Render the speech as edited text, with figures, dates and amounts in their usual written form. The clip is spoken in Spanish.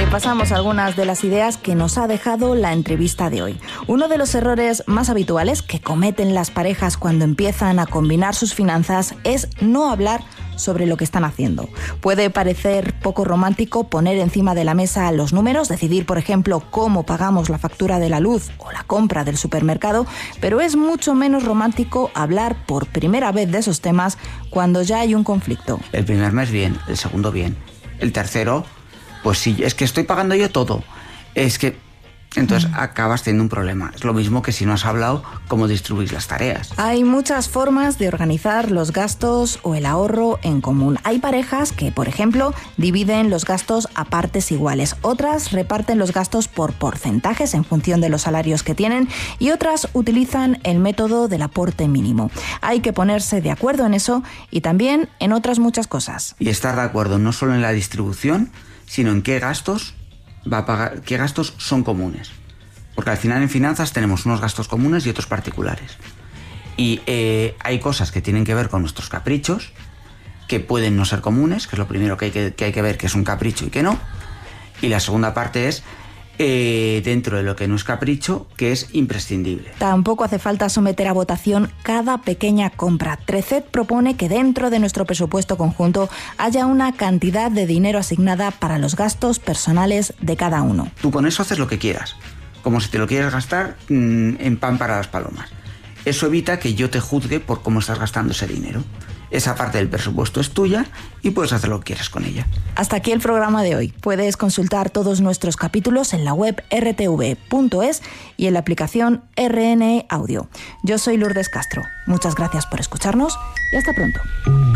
repasamos algunas de las ideas que nos ha dejado la entrevista de hoy. Uno de los errores más habituales que cometen las parejas cuando empiezan a combinar sus finanzas es no hablar sobre lo que están haciendo. Puede parecer poco romántico poner encima de la mesa los números, decidir, por ejemplo, cómo pagamos la factura de la luz o la compra del supermercado, pero es mucho menos romántico hablar por primera vez de esos temas cuando ya hay un conflicto. El primer mes bien, el segundo bien, el tercero, pues sí, es que estoy pagando yo todo. Es que entonces acabas teniendo un problema. Es lo mismo que si no has hablado cómo distribuir las tareas. Hay muchas formas de organizar los gastos o el ahorro en común. Hay parejas que, por ejemplo, dividen los gastos a partes iguales. Otras reparten los gastos por porcentajes en función de los salarios que tienen y otras utilizan el método del aporte mínimo. Hay que ponerse de acuerdo en eso y también en otras muchas cosas. Y estar de acuerdo no solo en la distribución, sino en qué gastos va a pagar, qué gastos son comunes. Porque al final en finanzas tenemos unos gastos comunes y otros particulares. Y hay cosas que tienen que ver con nuestros caprichos, que pueden no ser comunes, que es lo primero que hay que ver que es un capricho y que no. Y la segunda parte es dentro de lo que no es capricho, que es imprescindible. Tampoco hace falta someter a votación cada pequeña compra. Trecet propone que dentro de nuestro presupuesto conjunto haya una cantidad de dinero asignada para los gastos personales de cada uno. Tú con eso haces lo que quieras, como si te lo quieres gastar en pan para las palomas. Eso evita que yo te juzgue por cómo estás gastando ese dinero. Esa parte del presupuesto es tuya y puedes hacer lo que quieras con ella. Hasta aquí el programa de hoy. Puedes consultar todos nuestros capítulos en la web rtv.es y en la aplicación RNE Audio. Yo soy Lourdes Castro. Muchas gracias por escucharnos y hasta pronto.